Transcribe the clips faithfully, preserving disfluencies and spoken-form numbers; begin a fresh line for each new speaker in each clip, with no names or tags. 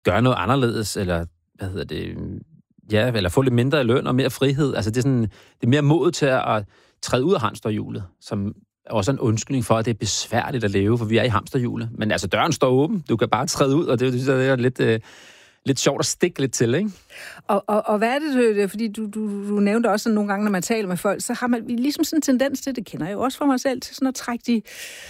gøre noget anderledes, eller hvad hedder det, ja, eller få lidt mindre løn og mere frihed. Altså det er, sådan, det er mere mod til at træde ud af hamsterhjulet, som også en undskyldning for, at det er besværligt at leve, for vi er i hamsterhjulet. Men altså, døren står åben. Du kan bare træde ud, og det, det, det er lidt, øh, lidt sjovt at stikke lidt til, ikke?
Og, og, og hvad er det, fordi du, du, du nævnte også sådan nogle gange, når man taler med folk, så har man ligesom sådan en tendens til, det kender jeg jo også for mig selv, til sådan at trække de,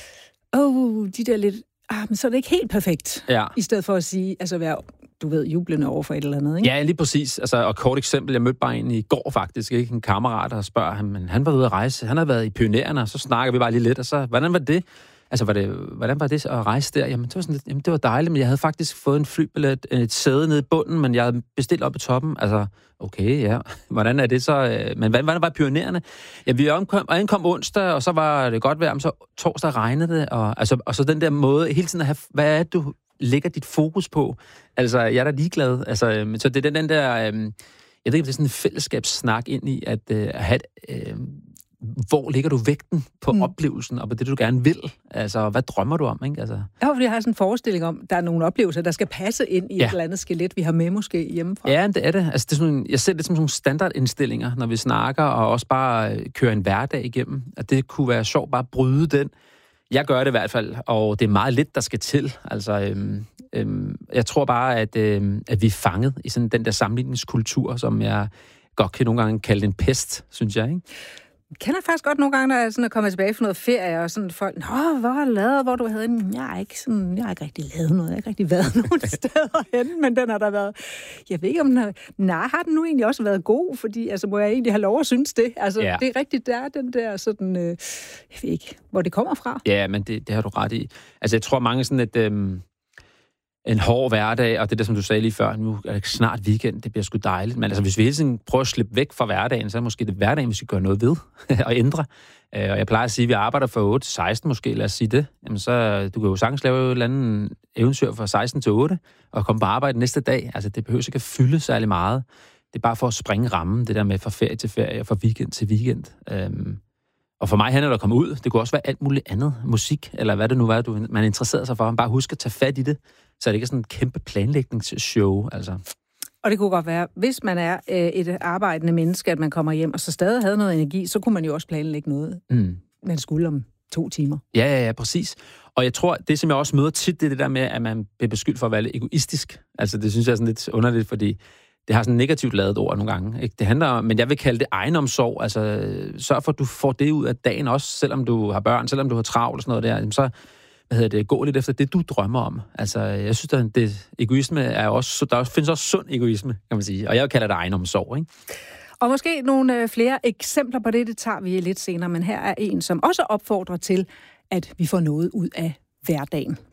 oh, de der lidt, ah, men så er det ikke helt perfekt.
Ja.
I stedet for at sige, altså være, du ved, jublende over for et eller andet, ikke?
Ja, lige præcis. Altså, og kort eksempel, jeg mødte bare en i går faktisk, ikke? En kammerat, der spørger ham, men han var ude at rejse, han har været i Pionererne, og så snakker vi bare lige lidt, og så, hvordan var det? Altså, var det, hvordan var det at rejse der? Jamen, det var sådan lidt, jamen, det var dejligt, men jeg havde faktisk fået en flybillet, et sæde nede i bunden, men jeg havde bestilt op i toppen. Altså, okay, ja. Hvordan er det så? Men hvordan var Pionererne? Ja, vi ankom, ankom onsdag, og så var det godt vejr, men så torsdag regnede det, og, altså, og så den der måde, hele tiden at have, hvad er det, du lægger dit fokus på? Altså, jeg er da ligeglad. Altså, så det er den der, øh, jeg ved ikke, om det er sådan en fællesskabssnak ind i, at øh, have øh, hvor lægger du vægten på mm. oplevelsen, og på det, du gerne vil? Altså, hvad drømmer du om, ikke? Altså...
Ja, fordi jeg har sådan en forestilling om, der er nogle oplevelser, der skal passe ind i ja. et eller andet skelet, vi har med måske hjemmefra.
Ja, det er det. Altså, det er sådan, jeg ser det som sådan standardindstillinger, når vi snakker, og også bare kører en hverdag igennem. At det kunne være sjovt bare at bryde den. Jeg gør det i hvert fald, og det er meget lidt, der skal til. Altså, øhm, øhm, jeg tror bare, at, øhm, at vi er fanget i sådan den der sammenligningskultur, som jeg godt kan nogle gange kalde en pest, synes jeg, ikke?
Jeg kender faktisk godt nogle gange, når jeg sådan er kommet tilbage fra noget ferie, og sådan folk, nå, hvor har du lavet, hvor du havde den? Jeg har ikke, sådan, jeg har ikke rigtig lavet noget, jeg har ikke rigtig været nogen steder hen, men den har der været, jeg ved ikke om den har, nej, har den nu egentlig også været god, fordi, altså, må jeg egentlig have lov at synes det? Altså, ja. Det er rigtigt, der er den der sådan, øh, jeg ved ikke, hvor det kommer fra.
Ja, men det, det har du ret i. Altså, jeg tror mange sådan et, øhm, en hård hverdag, og det der, som du sagde lige før, nu er det snart weekend, det bliver sgu dejligt. Men altså, hvis vi hele tiden prøver at slippe væk fra hverdagen, så er det måske det hverdagen, vi skal gøre noget ved og ændre. Og jeg plejer at sige, at vi arbejder fra otte til seksten måske, lad os sige det. Jamen så, du kan jo sagtens lave et eller andet eventyr fra seksten til otte, og komme på arbejde næste dag. Altså, det behøver ikke at fylde særlig meget. Det er bare for at springe rammen, det der med fra ferie til ferie, og fra weekend til weekend. Øhm, og for mig handler det at komme ud. Det kunne også være alt muligt andet. Musik, eller hvad det nu er, du, man interesserer sig for. Bare husk at tage fat i det, så det ikke er sådan en kæmpe planlægningsshow, altså.
Og det kunne godt være, hvis man er øh, et arbejdende menneske, at man kommer hjem, og så stadig havde noget energi, så kunne man jo også planlægge noget, mm. man skulle om to timer. Ja, ja, ja, præcis. Og jeg tror, det som jeg også møder tit, det er det der med, at man bliver beskyldt for at være lidt egoistisk. Altså, det synes jeg er sådan lidt underligt, fordi det har sådan et negativt ladet ord nogle gange. Ikke? Det handler om, men jeg vil kalde det egenomsorg. Altså, sørg for, at du får det ud af dagen også, selvom du har børn, selvom du har travlt og sådan noget der. Så hvad hedder det, gå lidt efter det, du drømmer om. Altså, jeg synes, at det, egoisme er også, der findes også sund egoisme, kan man sige. Og jeg kalder det egenomsorg, ikke? Og måske nogle flere eksempler på det, det tager vi lidt senere. Men her er en, som også opfordrer til, at vi får noget ud af hverdagen.